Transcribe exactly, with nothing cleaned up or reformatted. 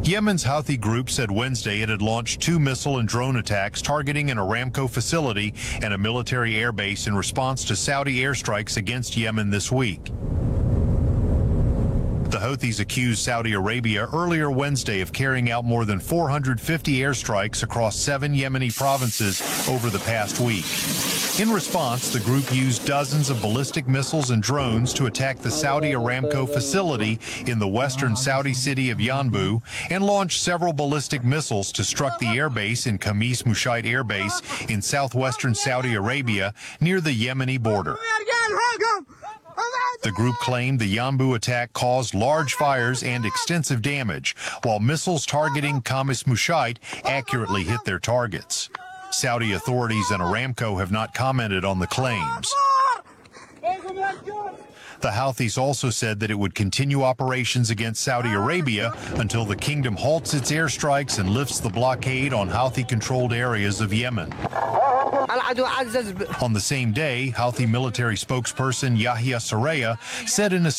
Yemen's Houthi group said Wednesday it had launched two missile and drone attacks targeting an Aramco facility and a military airbase in response to Saudi airstrikes against Yemen this week. The Houthis accused Saudi Arabia earlier Wednesday of carrying out more than four hundred fifty airstrikes across seven Yemeni provinces over the past week. In response, the group used dozens of ballistic missiles and drones to attack the Saudi Aramco facility in the western Saudi city of Yanbu and launched several ballistic missiles to struck the airbase in Khamis Mushait Air Base in southwestern Saudi Arabia near the Yemeni border. The group claimed the Yanbu attack caused large fires and extensive damage, while missiles targeting Khamis Mushait accurately hit their targets. Saudi authorities and Aramco have not commented on the claims. The Houthis also said that it would continue operations against Saudi Arabia until the kingdom halts its airstrikes and lifts the blockade on Houthi-controlled areas of Yemen. On the same day, Houthi military spokesperson Yahya Saraya said in a